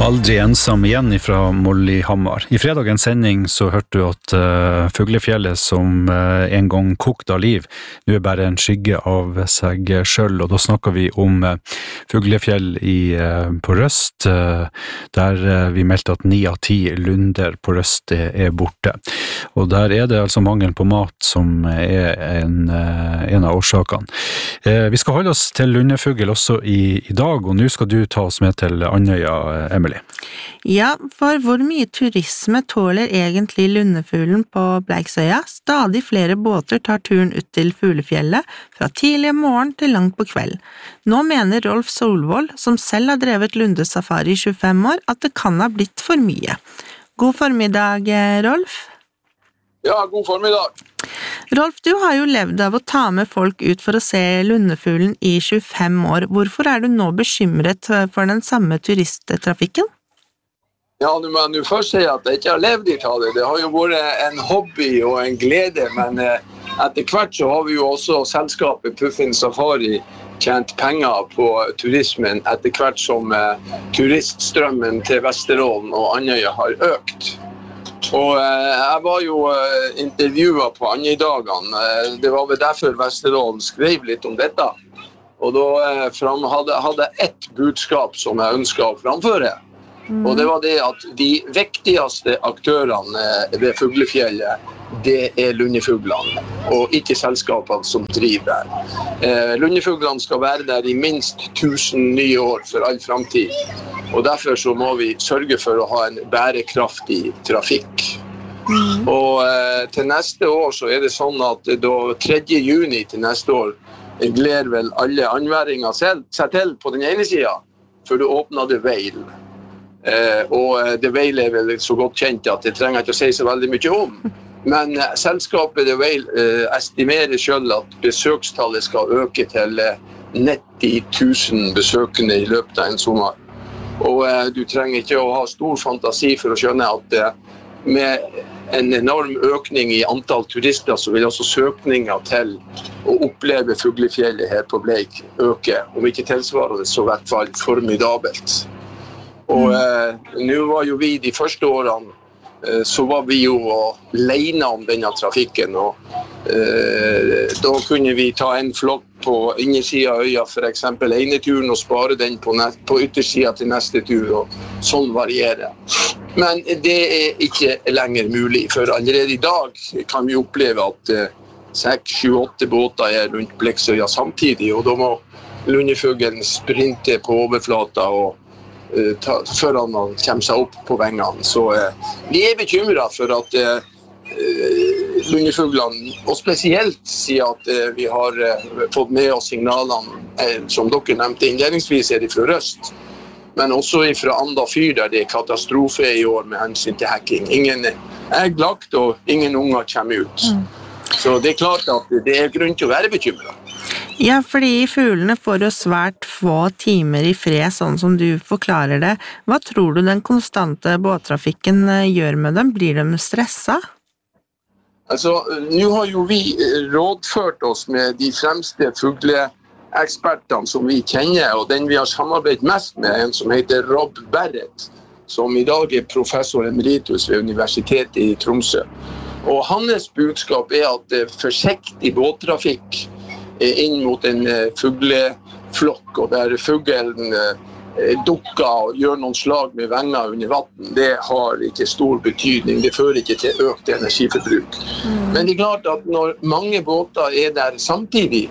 Aldri ensam igjen fra Molly Hammar. I fredagens sending så hørte du at Fuglefjellet som en gang kokte av liv, nå bare en skygge av seg selv, og da snakker vi om Fuglefjell på Røst, der vi meldte at 9 av 10 lunder på Røst borte. Og der det altså mangel på mat som en av årsakene. Vi skal holde oss til lundefugl også i dag, og nå skal du ta oss med til Andøya, Emily. Ja, for hvor mye turisme tåler egentlig lundefuglen på Bleiksøya? Stadig flere båter tar turen ut til Fuglefjellet fra tidlig om morgen til langt på kveld. Nå mener Rolf Solvold, som selv har drevet lundesafari i 25 år, at det kan ha blitt for mye. God formiddag, Rolf. Ja, god formiddag. Rolf, du har jo levd av å ta med folk ut for å se lundefuglen i 25 år. Hvorfor du nå bekymret for den samme turisttrafikken? Ja, nå må jeg først si at jeg ikke har levd i det. Det har jo vært en hobby og en glede, men etter hvert så har vi jo også selskapet Puffin Safari tjent penger på turismen etter hvert som turiststrømmen til Vesterålen og Andøya har økt. Og jeg var jo intervjuet på Andøydagene. Det var vel derfor Vesterålen skrev litt om dette. Og da hadde jeg ett budskap som jeg ønsket å framføre. Og det var det at de viktigste aktørene ved Fuglefjellet, det lundefuglene, og ikke selskapene som driver der. Lundefuglene skal være der i minst 1000 nye år for all fremtid. Og derfor så må vi sørge for å ha en bærekraftig trafikk. Og til neste år så det sånn at da 3. juni til neste år gleder vel alle anværinger seg til på den ene siden, for du åpner The Whale. Og The Whale vel så godt kjent at det trenger ikke å si så veldig mye om. Men selskapet The Whale estimerer selv at besøkstallet skal øke til 90 000 besøkende i løpet av en sommer. Og du trenger ikke å ha stor fantasi for å skjønne at med en enorm økning i antall turister så vil også søkninger til å oppleve Fuglefjellet her på Bleik øke. Om ikke tilsvarende så I hvert fall formidabelt. Og nå var jo vi de første årene, så var vi jo alene om denne trafikken, og da kunne vi ta en flokk på innesiden av øya, for eksempel ene turen, og spare den på yttersiden til neste tur, og sånn varierer. Men det ikke lenger mulig, for allerede i dag kan vi oppleve at 6-7-8 båter rundt Bleksøya samtidig, og da må lundefuglen sprinte på overflata og før han kommer seg opp på vengene. Så vi bekymret for at lundefuglene, og spesielt siden at vi har fått med oss signalene, som dere nevnte innledningsvis, det fra Røst, men også fra Anda fyr, der det katastrofe I år med hensyn til hacking. Ingen lagt, og ingen unger kommer ut. Så det klart at det grunn til å være bekymret. Ja, fordi fuglene får jo svært få timer I fred, sånn som du forklarer det. Hva tror du den konstante båttrafikken gjør med dem? Blir de stresset? Altså, nå har jo vi rådført oss med de fremste fugleekspertene som vi kjenner, og den vi har samarbeidet mest med, en som heter Rob Barrett, som I dag professor emeritus ved Universitetet I Tromsø. Og hans budskap at forsiktig båttrafikk inn mot en fugleflokk, og der fuglen dukker og gjør noen slag med venger under vatten, det har ikke stor betydning, det fører ikke til økt energiforbruk. Men det klart at når mange båter der samtidig,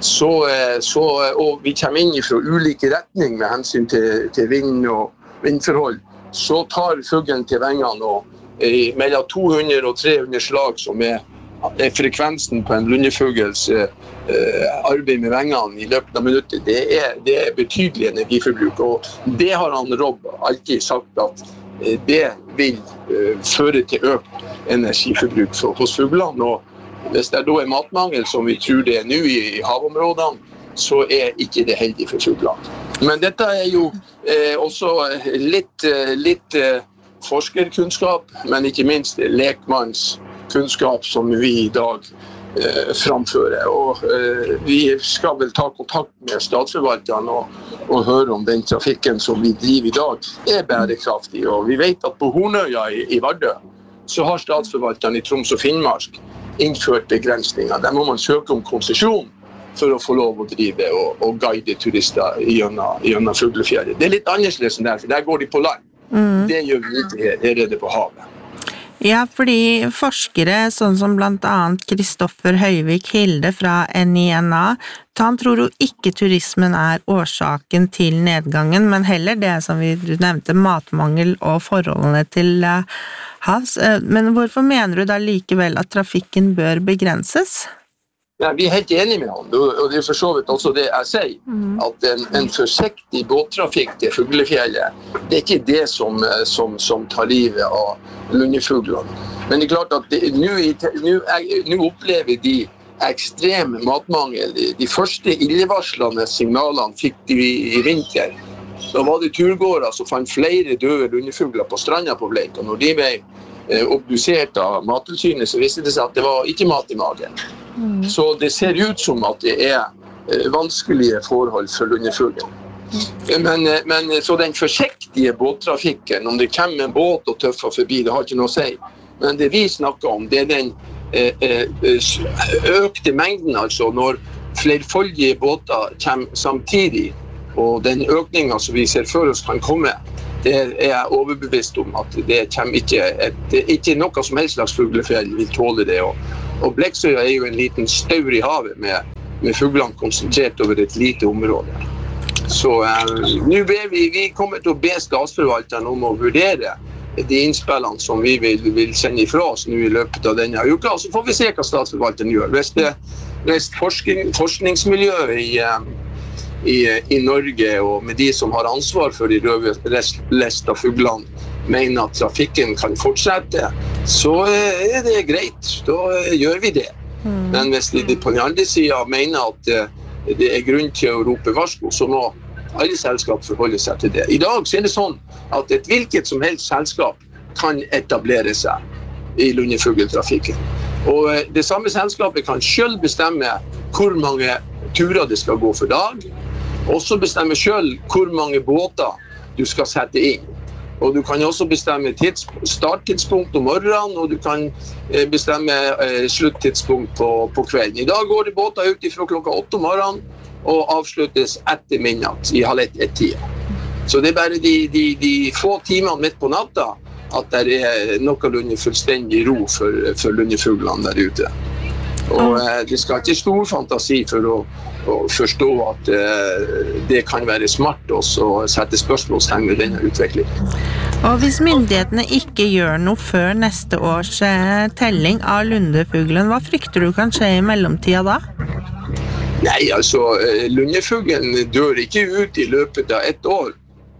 og vi kommer inn fra ulike retning med hensyn til vind og vindforhold, så tar fuglen til vengene, og mellom 200 og 300 slag som frekvensen på en lundefugels arbeid med vengene I løpet av minutter, det betydelig energiforbruk, og det har han Rob alltid sagt at det vil føre til økt energiforbruk hos fuglene, og hvis det da matmangel som vi tror det nå I havområdene, så ikke det heldig for fuglene. Men dette jo også litt forskerkunnskap, men ikke minst lekmannskunnskap som vi I dag framføre. Og vi skal vel ta kontakt med statsforvalterne og høre om den trafikken som vi driver i dag bærekraftig. Og vi vet at på Hornøya i Vardø så har statsforvalterne i Troms og Finnmark innført begrensninger. Der må man søke om konsesjon for å få lov å drive og guide turister gjennom Fuglefjellet. Det litt annerledes enn der, for der går de på land. Det gjør vi ikke her, her det på havet. Ja, fordi forskere, sånn som blant annet Kristoffer Høyvik Hilde fra NINA, han tror jo ikke turismen årsaken til nedgangen, men heller det som du nevnte, matmangel og forholdene til havs. Men hvorfor mener du da likevel at trafikken bør begrenses? Ja, vi helt enige med han, og det for så vidt også det jeg sier, at en forsiktig båttrafikk til Fuglefjellet, det ikke det som tar livet av lundefuglene. Men det klart at nå opplever de ekstrem matmangel. De første illevarslende signalene fikk de i vinter. Da var det turgåere som fant flere døde lundefugler på stranda på Bleik, og når de ble obdusert av Mattilsynet, så viste det seg at det var ikke mat i magen. Så det ser ut som at det vanskelige forhold for lundefuglen. Men så den forsiktige båttrafikken, om det kommer en båt og tøffer forbi, det har ikke noe å si. Men det vi snakker om, det den økte mengden, altså når flerfoldige båter kommer samtidig, og den økningen som vi ser for oss kan komme, det jeg overbevist om at det kommer ikke noe som helst slags fuglefjell vil tåle det. Og Bleksøya jo en liten staur i havet med fuglene konsentrert over et lite område. Så nå vi kommer til å be statsforvalteren om å vurdere de innspillene som vi vil sende ifra oss nå i løpet av denne uka, og så får vi se hva statsforvalteren gjør. Hvis forskningsmiljøet i Norge og med de som har ansvar for de rødlista fuglene mener at trafikken kan fortsette, så det greit, da gjør vi det. Men hvis de på den andre siden mener at det grunn til å rope varsko, så må alle selskap forholde seg til det. I dag så det sånn at et hvilket som helst selskap kan etablere seg i lundefugltrafikken. Og det samme selskapet kan selv bestemme hvor mange turer det skal gå for dag, også bestemme selv hvor mange båter du skal sette inn. Og du kan også bestemme starttidspunkt om morgenen, og du kan bestemme sluttidspunkt på kvelden. I dag går det båter ut fra klokka 8 om morgenen, og avsluttes etter midnatt i 12:30. Så det bare de få timene midt på natta at det noenlunde fullstendig ro for lundefuglene der ute. Og det skal ikke stor fantasi for å forstå at det kan være smart også å sette spørsmålstegn med denne utviklingen. Og hvis myndighetene ikke gjør noe før neste års telling av lundefuglen, hva frykter du kan skje i mellomtida da? Nei, altså, lundefuglen dør ikke ut i løpet av ett år.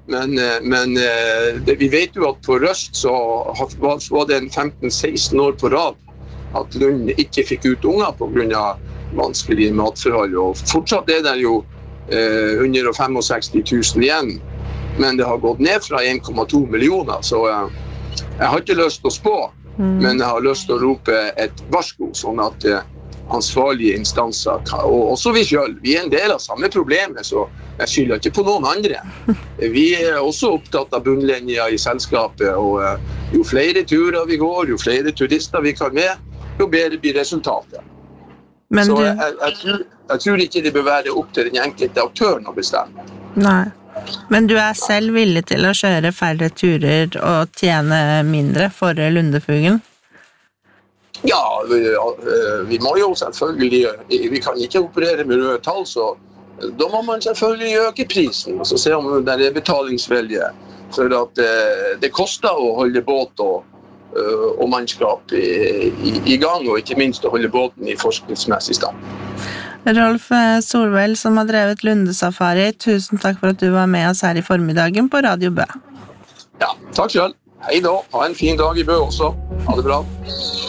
Men vi vet jo at på Røst så var det en 15-16 år på rad at Lund ikke fikk ut unger på grunn av vanskelige matforhold. Og fortsatt det jo 165 000 igjen, men det har gått ned fra 1,2 millioner, så jeg har ikke lyst til å spå, men jeg har lyst til å rope et varsko, sånn at ansvarlige instanser, og også vi selv, vi en del av samme problemet, så jeg skylder ikke på noen andre. Vi også opptatt av bunnlinja i selskapet, og jo flere turer vi går, jo flere turister vi kan med, jo bedre blir resultatet. Så jeg tror ikke det bør være opp til den enkelte aktøren å bestemme. Nei, men du selv villig til å kjøre færre turer og tjene mindre for lundefuglen? Ja, vi må jo selvfølgelig, vi kan ikke operere med røde tall, så da må man selvfølgelig øke prisen, og så se om det betalingsvilje, for at det koster å holde båt og mannskap i gang, og ikke minst å holde båten i forskningsmessig stand. Rolf Solveig, som har drevet Lundesafari, tusen takk for at du var med oss her i formiddagen på Radio Bø. Ja, takk selv. Hei da, ha en fin dag i Bø også. Ha det bra.